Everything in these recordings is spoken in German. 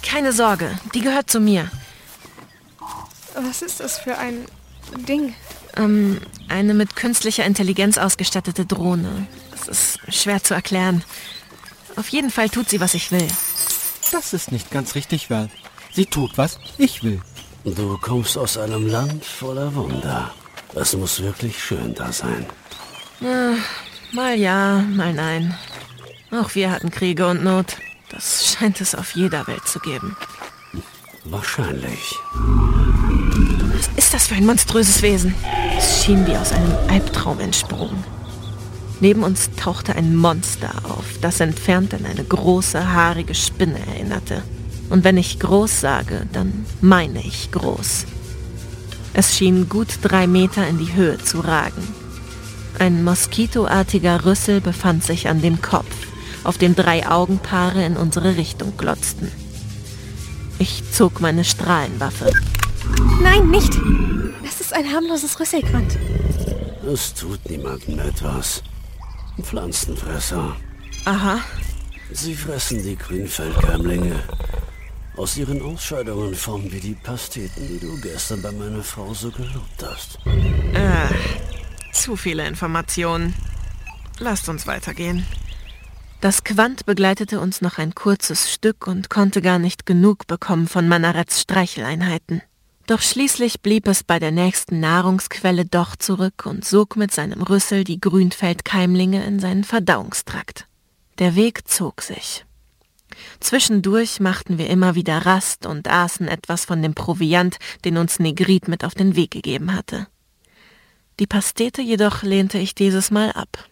Keine Sorge, die gehört zu mir. Was ist das für ein Ding? Eine mit künstlicher Intelligenz ausgestattete Drohne. Das ist schwer zu erklären. Auf jeden Fall tut sie, was ich will. Das ist nicht ganz richtig, Val. Sie tut, was ich will. Du kommst aus einem Land voller Wunder. Es muss wirklich schön da sein. Mal ja, mal nein. Auch wir hatten Kriege und Not. Das scheint es auf jeder Welt zu geben. Wahrscheinlich. Was ist das für ein monströses Wesen? Es schien wie aus einem Albtraum entsprungen. Neben uns tauchte ein Monster auf, das entfernt an eine große, haarige Spinne erinnerte. Und wenn ich groß sage, dann meine ich groß. Es schien gut 3 Meter in die Höhe zu ragen. Ein moskitoartiger Rüssel befand sich an dem Kopf, auf dem 3 Augenpaare in unsere Richtung glotzten. Ich zog meine Strahlenwaffe. Nein, nicht! Das ist ein harmloses Rüsselquant. Es tut niemandem etwas. Pflanzenfresser. Aha. Sie fressen die Grünfeldkeimlinge. Aus ihren Ausscheidungen formen wir die Pasteten, die du gestern bei meiner Frau so gelobt hast. Zu viele Informationen. Lasst uns weitergehen. Das Quant begleitete uns noch ein kurzes Stück und konnte gar nicht genug bekommen von Manarets Streicheleinheiten. Doch schließlich blieb es bei der nächsten Nahrungsquelle doch zurück und sog mit seinem Rüssel die Grünfeldkeimlinge in seinen Verdauungstrakt. Der Weg zog sich. Zwischendurch machten wir immer wieder Rast und aßen etwas von dem Proviant, den uns Negrit mit auf den Weg gegeben hatte. Die Pastete jedoch lehnte ich dieses Mal ab.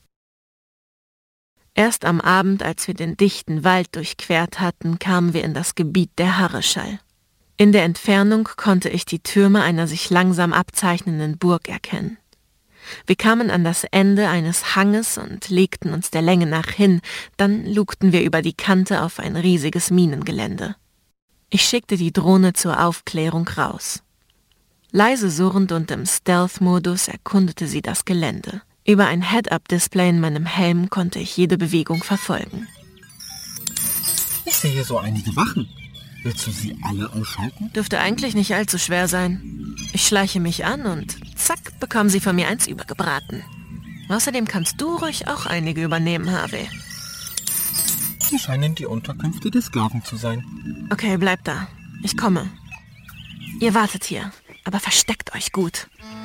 Erst am Abend, als wir den dichten Wald durchquert hatten, kamen wir in das Gebiet der Harreschall. In der Entfernung konnte ich die Türme einer sich langsam abzeichnenden Burg erkennen. Wir kamen an das Ende eines Hanges und legten uns der Länge nach hin, dann lugten wir über die Kante auf ein riesiges Minengelände. Ich schickte die Drohne zur Aufklärung raus. Leise surrend und im Stealth-Modus erkundete sie das Gelände. Über ein Head-Up-Display in meinem Helm konnte ich jede Bewegung verfolgen. Ich sehe so einige Wachen. Willst du sie alle ausschalten? Dürfte eigentlich nicht allzu schwer sein. Ich schleiche mich an und zack, bekommen sie von mir eins übergebraten. Außerdem kannst du ruhig auch einige übernehmen, Harvey. Sie scheinen die Unterkünfte des Sklaven zu sein. Okay, bleibt da. Ich komme. Ihr wartet hier, aber versteckt euch gut.